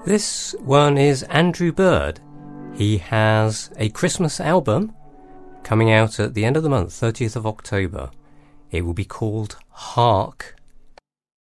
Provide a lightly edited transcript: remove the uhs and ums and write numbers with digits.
This one is Andrew Bird. He has a Christmas album coming out at the end of the month, 30th of October. It will be called Hark